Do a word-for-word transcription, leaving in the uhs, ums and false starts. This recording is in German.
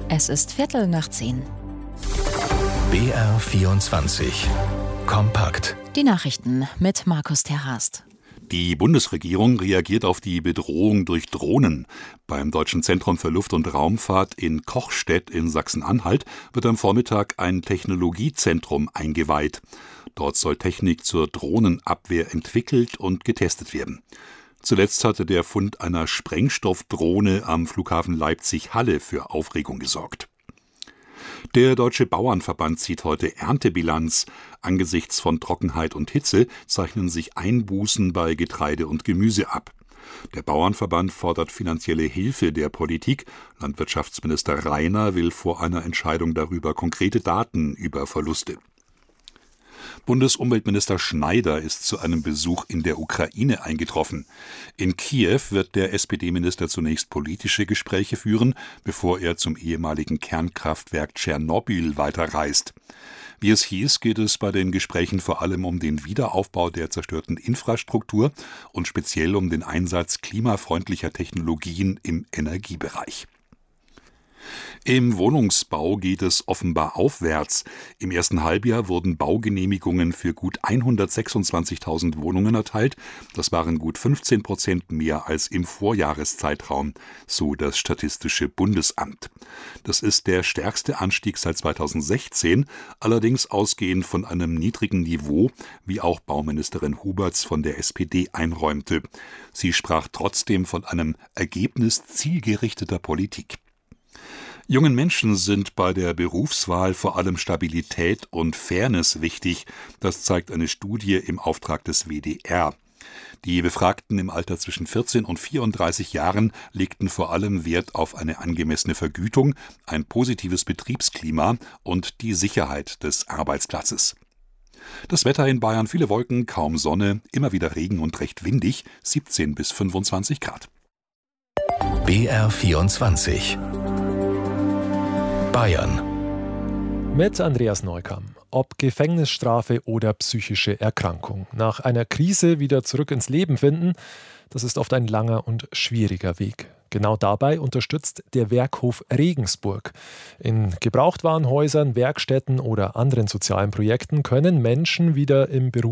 Es ist Viertel nach zehn. B R vierundzwanzig. Kompakt. Die Nachrichten mit Markus Terhast. Die Bundesregierung reagiert auf die Bedrohung durch Drohnen. Beim Deutschen Zentrum für Luft- und Raumfahrt in Kochstedt in Sachsen-Anhalt wird am Vormittag ein Technologiezentrum eingeweiht. Dort soll Technik zur Drohnenabwehr entwickelt und getestet werden. Zuletzt hatte der Fund einer Sprengstoffdrohne am Flughafen Leipzig-Halle für Aufregung gesorgt. Der Deutsche Bauernverband zieht heute Erntebilanz. Angesichts von Trockenheit und Hitze zeichnen sich Einbußen bei Getreide und Gemüse ab. Der Bauernverband fordert finanzielle Hilfe der Politik. Landwirtschaftsminister Rainer will vor einer Entscheidung darüber konkrete Daten über Verluste. Bundesumweltminister Schneider ist zu einem Besuch in der Ukraine eingetroffen. In Kiew wird der S P D-Minister zunächst politische Gespräche führen, bevor er zum ehemaligen Kernkraftwerk Tschernobyl weiterreist. Wie es hieß, geht es bei den Gesprächen vor allem um den Wiederaufbau der zerstörten Infrastruktur und speziell um den Einsatz klimafreundlicher Technologien im Energiebereich. Im Wohnungsbau geht es offenbar aufwärts. Im ersten Halbjahr wurden Baugenehmigungen für gut hundertsechsundzwanzigtausend Wohnungen erteilt. Das waren gut fünfzehn Prozent mehr als im Vorjahreszeitraum, so das Statistische Bundesamt. Das ist der stärkste Anstieg seit zweitausendsechzehn, allerdings ausgehend von einem niedrigen Niveau, wie auch Bauministerin Huberts von der S P D einräumte. Sie sprach trotzdem von einem Ergebnis zielgerichteter Politik. Jungen Menschen sind bei der Berufswahl vor allem Stabilität und Fairness wichtig. Das zeigt eine Studie im Auftrag des W D R. Die Befragten im Alter zwischen vierzehn und vierunddreißig Jahren legten vor allem Wert auf eine angemessene Vergütung, ein positives Betriebsklima und die Sicherheit des Arbeitsplatzes. Das Wetter in Bayern: viele Wolken, kaum Sonne, immer wieder Regen und recht windig, siebzehn bis fünfundzwanzig Grad. B R vierundzwanzig. Bayern. Mit Andreas Neukamm. Ob Gefängnisstrafe oder psychische Erkrankung. Nach einer Krise wieder zurück ins Leben finden, das ist oft ein langer und schwieriger Weg. Genau dabei unterstützt der Werkhof Regensburg. In Gebrauchtwarenhäusern, Werkstätten oder anderen sozialen Projekten können Menschen wieder im Beruf